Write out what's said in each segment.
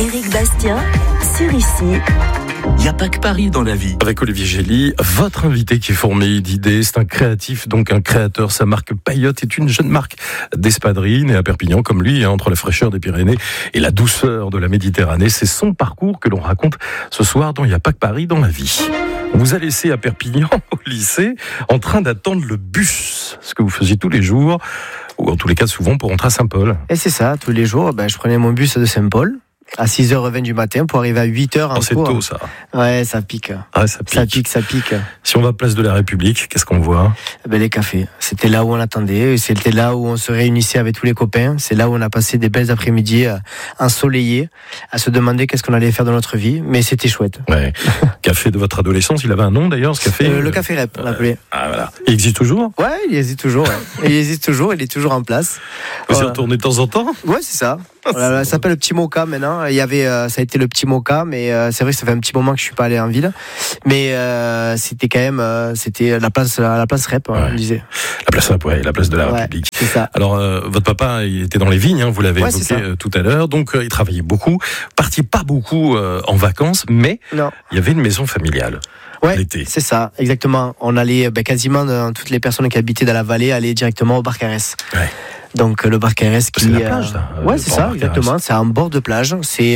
Éric Bastien, sur Ici. Il n'y a pas que Paris dans la vie. Avec Olivier Gély, votre invité qui est fourmillé d'idées, c'est un créatif, donc un créateur. Sa marque Paillote est une jeune marque d'espadrilles, née à Perpignan comme lui, entre la fraîcheur des Pyrénées et la douceur de la Méditerranée. C'est son parcours que l'on raconte ce soir dans Il n'y a pas que Paris dans la vie. On vous a laissé à Perpignan, au lycée, en train d'attendre le bus, ce que vous faisiez tous les jours, ou en tous les cas souvent pour rentrer à Saint-Paul. Et c'est ça, tous les jours, je prenais mon bus de Saint-Paul à 6h20 du matin pour arriver à 8h en cours. C'est tôt, ça. Ouais, ça pique. Ah, ça pique. Ça pique. Si on va à Place de la République, qu'est-ce qu'on voit ? Les cafés. C'était là où on attendait. C'était là où on se réunissait avec tous les copains. C'est là où on a passé des belles après-midi ensoleillés à se demander qu'est-ce qu'on allait faire dans notre vie. Mais c'était chouette. Ouais. Café de votre adolescence, il avait un nom d'ailleurs, ce café Le Café Rep, on l'appelait. Ah, voilà. Il existe toujours ? Ouais, il existe toujours. Ouais. Il existe toujours, il est toujours en place. Vous y retournez de temps en temps ? Ouais, c'est ça. Ça s'appelle le Petit Moka maintenant. Il y avait, ça a été le Petit Moka, mais c'est vrai que ça fait un petit moment que je suis pas allé en ville. Mais c'était quand même, c'était la place Rep, on disait. La place Rep, ouais, la place de la République. C'est ça. Alors, votre papa, il était dans les vignes, vous l'avez évoqué tout à l'heure. Donc, il travaillait beaucoup, partit pas beaucoup en vacances, mais il y avait une maison familiale. Ouais, c'est ça, exactement. On allait quasiment toutes les personnes qui habitaient dans la vallée allaient directement au bar Carès. Ouais. Donc le bar Carès qui c'est la plage, là. Ouais, c'est ça, exactement. C'est un bord de plage.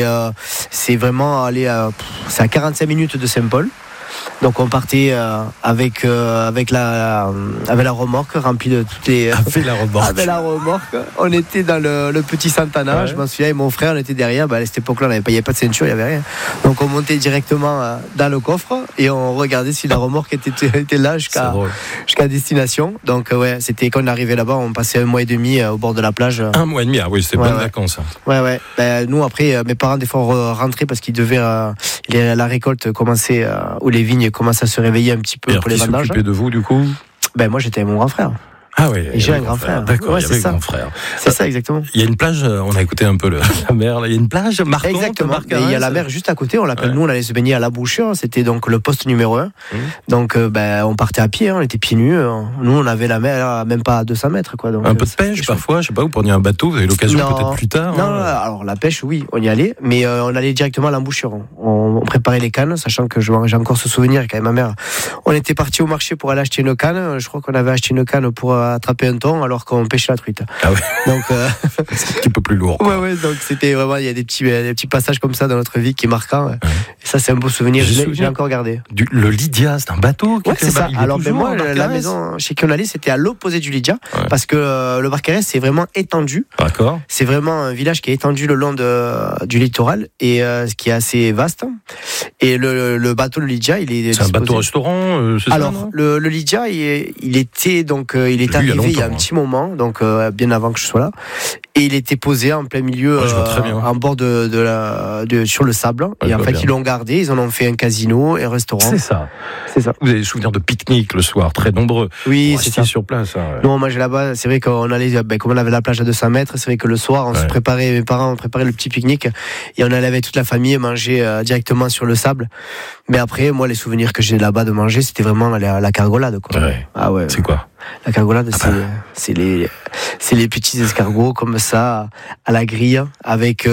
C'est vraiment aller c'est à 45 minutes de Saint-Paul. Donc on partait avec la remorque remplie de toutes les avec la remorque. On était dans le petit Santana, ouais. Je m'en souviens, et mon frère on était derrière. À cette époque-là, il n'y avait pas de ceinture, il n'y avait rien. Donc on montait directement dans le coffre et on regardait si la remorque était là jusqu'à destination. Donc ouais, c'était quand on arrivait là-bas, on passait 1 mois et demi au bord de la plage. 1 mois et demi, ah oui, c'était bonnes vacances. Ouais. Nous après, mes parents des fois rentraient parce qu'ils devaient la récolte commençait ou les vignes commençaient à se réveiller un petit peu pour les vendanges. Qui s'occupait de vous du coup ? Moi j'étais avec mon grand frère. Ah oui, et j'ai un grand frère. D'accord, ouais, il y avait un grand frère. C'est ça, exactement. Il y a une plage, on a écouté un peu la mer, là. Il y a une plage marquante. Exactement, et il y a la mer juste à côté, on l'appelle, nous on allait se baigner à la Bouchure, c'était donc le poste numéro 1. Donc on partait à pied, on était pieds nus, nous on avait la mer même pas à 200 mètres. Quoi, donc, un peu de pêche parfois, je sais pas, vous preniez un bateau, vous avez l'occasion peut-être plus tard. Non, alors la pêche oui, on y allait, mais on allait directement à l'embouchure. On préparait les cannes, sachant que j'ai encore ce souvenir avec ma mère. On était parti au marché pour aller acheter une canne, je crois qu'on avait acheté une canne pour attraper un thon, alors qu'on pêchait la truite. Ah oui. Donc c'est un petit peu plus lourd. Ouais, donc c'était vraiment, il y a des petits passages comme ça dans notre vie qui est marquant. Ouais. Et ça, c'est un beau souvenir. J'ai encore gardé. Le Lydia, c'est un bateau. C'est ça. Alors moi, la maison chez qui on allait, c'était à l'opposé du Lydia, parce que le bar Carès, c'est vraiment étendu. D'accord. C'est vraiment un village qui est étendu le long du littoral et ce qui est assez vaste. Et le bateau le Lydia, il est. C'est un bateau-restaurant. Alors le Lydia, il était arrivé il y a un petit moment, donc bien avant que je sois là, et il était posé en plein milieu, en bord sur le sable. Et en fait, ils l'ont gardé, ils en ont fait un casino et un restaurant. C'est ça. Vous avez des souvenirs de pique-nique le soir, très nombreux. Oui, c'est ça. Sur place. Non, moi j'ai là-bas, c'est vrai qu'on allait, comme on avait la plage à 200 mètres, c'est vrai que le soir, on se préparait, mes parents préparaient le petit pique-nique et on allait avec toute la famille manger directement sur le sable. Mais après, moi, les souvenirs que j'ai là-bas de manger, c'était vraiment la cargolade, quoi. Ouais. Ah ouais. C'est quoi ? La cargolade, c'est les petits escargots comme ça à la grille avec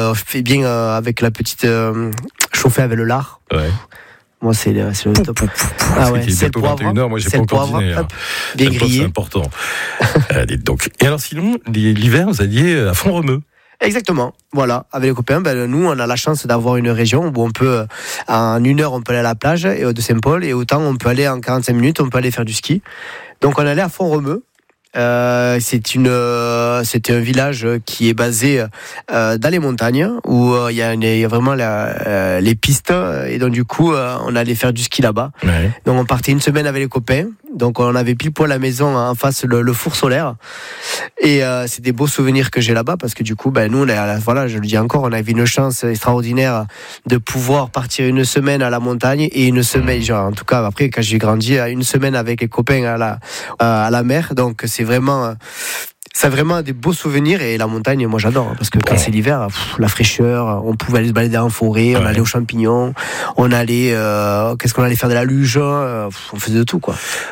avec la petite chauffée avec le lard. Ouais. Moi, c'est le top. C'est le poivre. 21h, moi, j'ai pas encore dîné. Bien grillé. C'est important. Dites donc. Et alors, sinon, l'hiver, vous alliez à Font-Romeu. Exactement. Voilà. Avec les copains, nous, on a la chance d'avoir une région où on peut, en 1 heure, on peut aller à la plage de Saint-Paul, et autant on peut aller en 45 minutes, on peut aller faire du ski. Donc, on allait à Font-Romeu. C'est un village qui est basé dans les montagnes où il y a vraiment les pistes, et donc du coup on allait faire du ski là-bas. Ouais. Donc on partait 1 semaine avec les copains, donc on avait pile poil la maison en face le four solaire, et c'est des beaux souvenirs que j'ai là-bas, parce que du coup nous je le dis encore, on avait une chance extraordinaire de pouvoir partir 1 semaine à la montagne et 1 semaine, en tout cas après quand j'ai grandi, 1 semaine avec les copains à la mer. Donc c'est vraiment des beaux souvenirs, et la montagne, moi j'adore, parce que quand c'est l'hiver, la fraîcheur, on pouvait aller se balader en forêt, on allait aux champignons, on allait qu'est-ce qu'on allait faire, de la luge, on faisait de tout, quoi.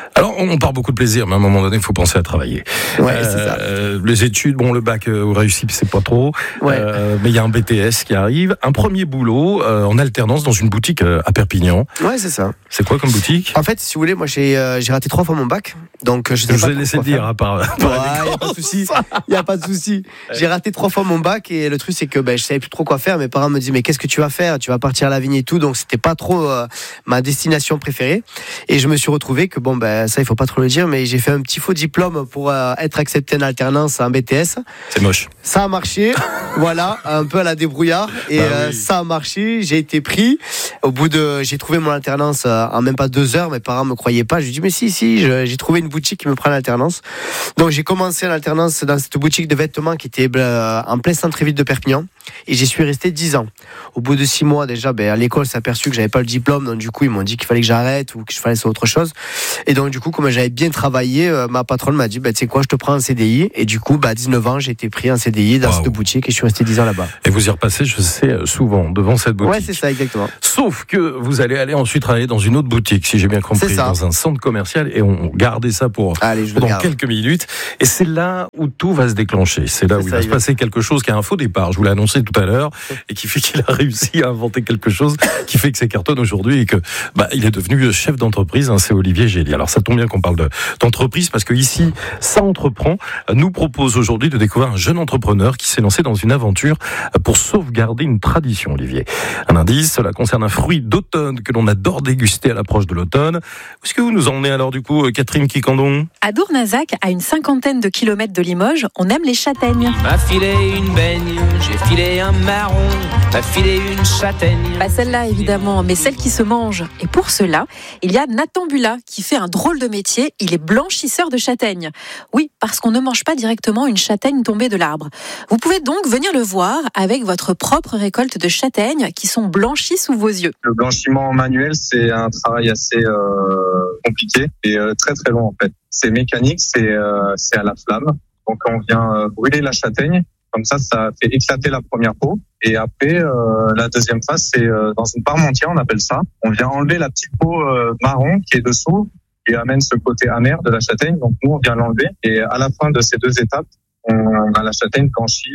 Alors, on part beaucoup de plaisir, mais à un moment donné, il faut penser à travailler. Ouais, c'est ça. Les études, bon, le bac réussi, c'est pas trop. Ouais. Mais il y a un BTS qui arrive. Un premier boulot en alternance dans une boutique à Perpignan. Ouais, c'est ça. C'est quoi comme boutique? En fait, si vous voulez, moi j'ai raté 3 fois mon bac, donc je sais vous pas ai laissé quoi dire, faire. à part. Ouais, y a pas de souci. Y a pas de souci. J'ai raté 3 fois mon bac et le truc c'est que je savais plus trop quoi faire. Mes parents me disaient mais qu'est-ce que tu vas faire? Tu vas partir à la vigne et tout, donc c'était pas trop ma destination préférée. Et je me suis retrouvé que ça il faut pas trop le dire, mais j'ai fait un petit faux diplôme pour être accepté en alternance en BTS. C'est moche. Ça a marché, voilà, un peu à la débrouillard et oui. ça a marché. J'ai été pris. Au bout j'ai trouvé mon alternance en même pas 2 heures. Mes parents me croyaient pas. J'ai dit mais si, j'ai trouvé une boutique qui me prend l'alternance. Donc j'ai commencé l'alternance dans cette boutique de vêtements qui était en plein centre-ville de Perpignan et j'y suis resté 10 ans. Au bout de 6 mois déjà, à l'école s'est aperçu que j'avais pas le diplôme, donc du coup ils m'ont dit qu'il fallait que j'arrête ou que je fasse autre chose. Et donc du coup comme j'avais bien travaillé, ma patronne m'a dit tu sais quoi, je te prends en CDI. Et du coup à 19 ans j'ai été pris en CDI dans cette boutique et je suis resté 10 ans là-bas. Et vous y repassez, je sais, souvent devant cette boutique. Ouais, c'est ça exactement. Sauf que vous allez aller ensuite travailler dans une autre boutique, si j'ai bien compris, dans un centre commercial, et on gardait ça pour dans quelques minutes. Et c'est là où tout va se déclencher. C'est là où il va se passer quelque chose qui a un faux départ. Je vous l'ai annoncé tout à l'heure, et qui fait qu'il a réussi à inventer quelque chose qui fait que c'est cartonne aujourd'hui et que il est devenu chef d'entreprise. C'est Olivier Gély. Alors ça tombe bien qu'on parle d'entreprise parce que ici, Ça entreprend nous propose aujourd'hui de découvrir un jeune entrepreneur qui s'est lancé dans une aventure pour sauvegarder une tradition. Olivier, un indice, cela concerne un fruit d'automne que l'on adore déguster à l'approche de l'automne. Où est-ce que vous nous emmenez alors du coup, Catherine Kikandon? À Dournazac, à une 50aine de kilomètres de Limoges, on aime les châtaignes. M'a filé une baigne, j'ai filé un marron, m'a filé une châtaigne. Pas celle-là évidemment, mais celle qui se mange. Et pour cela, il y a Nathan Bula qui fait un drôle de métier, il est blanchisseur de châtaignes. Oui, parce qu'on ne mange pas directement une châtaigne tombée de l'arbre. Vous pouvez donc venir le voir avec votre propre récolte de châtaignes qui sont blanchies sous vos yeux. Le blanchiment manuel, c'est un travail assez compliqué et très très long en fait. C'est mécanique, c'est à la flamme. Donc on vient brûler la châtaigne, comme ça fait éclater la première peau. Et après, la deuxième phase, c'est dans une parmentière, on appelle ça. On vient enlever la petite peau marron qui est dessous et amène ce côté amer de la châtaigne. Donc nous, on vient l'enlever. Et à la fin de ces 2 étapes, on a la châtaigne blanchie.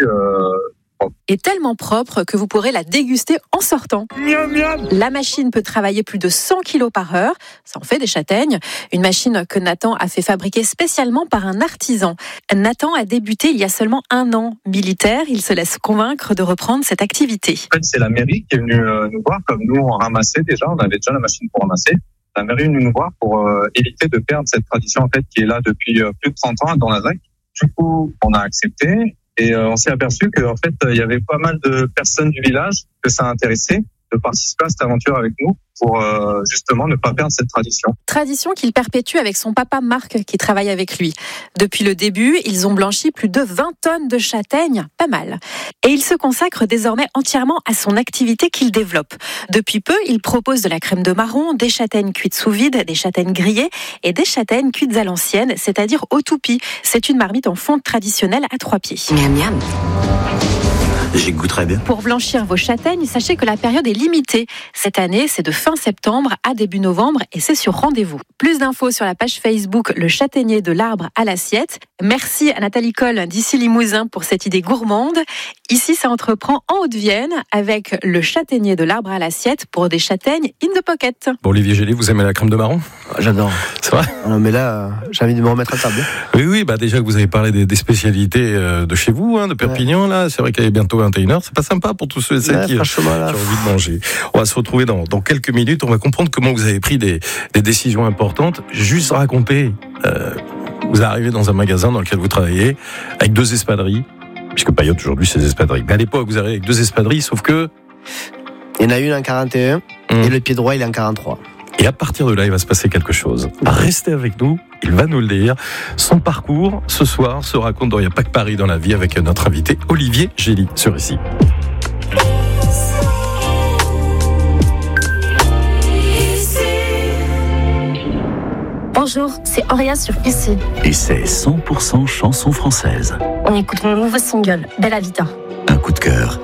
Et tellement propre que vous pourrez la déguster en sortant. Miam, miam. La machine peut travailler plus de 100 kg par heure. Ça en fait des châtaignes. Une machine que Nathan a fait fabriquer spécialement par un artisan. Nathan a débuté il y a seulement 1 an. Militaire, il se laisse convaincre de reprendre cette activité. En fait, c'est la mairie qui est venue nous voir. Comme nous, on ramassait déjà. On avait déjà la machine pour ramasser. La mairie est venue nous voir pour éviter de perdre cette tradition en fait qui est là depuis plus de 30 ans à Dournazac. Du coup, on a accepté. Et on s'est aperçu qu'en fait, il y avait pas mal de personnes du village que ça intéressait de participer à cette aventure avec nous pour justement ne pas perdre cette tradition. Tradition qu'il perpétue avec son papa Marc qui travaille avec lui. Depuis le début, ils ont blanchi plus de 20 tonnes de châtaignes, pas mal. Et il se consacre désormais entièrement à son activité qu'il développe. Depuis peu, il propose de la crème de marron, des châtaignes cuites sous vide, des châtaignes grillées et des châtaignes cuites à l'ancienne, c'est-à-dire au toupie. C'est une marmite en fonte traditionnelle à 3 pieds. Miam miam. J'y goûterais bien. Pour blanchir vos châtaignes, sachez que la période est limitée. Cette année, c'est de fin septembre à début novembre et c'est sur rendez-vous. Plus d'infos sur la page Facebook Le Châtaignier de l'arbre à l'assiette. Merci à Nathalie Coll d'ici Limousin pour cette idée gourmande. Ici, ça entreprend en Haute-Vienne avec Le Châtaignier de l'arbre à l'assiette pour des châtaignes in the pocket. Bon, Olivier Gély, vous aimez la crème de marron? J'adore. C'est vrai? Non, mais là, j'ai envie de me remettre à table. Oui, déjà que vous avez parlé des spécialités de chez vous, de Perpignan, là, c'est vrai qu'il est bientôt 21h. C'est pas sympa pour tous ceux et celles qui ont envie de manger. On va se retrouver dans quelques minutes. On va comprendre comment vous avez pris des décisions importantes. Juste raconter, vous arrivez dans un magasin dans lequel vous travaillez avec 2 espadrilles, puisque Payot aujourd'hui c'est des espadrilles. Mais à l'époque, vous arrivez avec 2 espadrilles, sauf que il y en a une en 41 et le pied droit il est en 43. Et à partir de là, il va se passer quelque chose. Restez avec nous, il va nous le dire. Son parcours, ce soir, se raconte dans Il n'y a pas que Paris dans la vie avec notre invité Olivier Gély sur Ici. Bonjour, c'est Auréa sur Ici. Et c'est 100% chanson française. On écoute mon nouveau single, Bella Vita. Un coup de cœur